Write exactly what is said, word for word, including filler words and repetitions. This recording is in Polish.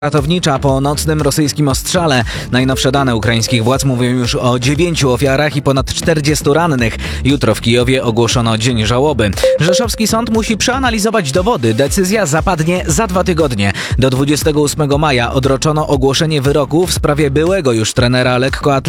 Ratownicza po nocnym rosyjskim ostrzale. Najnowsze dane ukraińskich władz mówią już o dziewięciu ofiarach i ponad czterdziestu rannych. Jutro w Kijowie ogłoszono dzień żałoby. Rzeszowski sąd musi przeanalizować dowody. Decyzja zapadnie za dwa tygodnie. Do dwudziestego ósmego maja odroczono ogłoszenie wyroku w sprawie byłego już trenera lekkoatletyki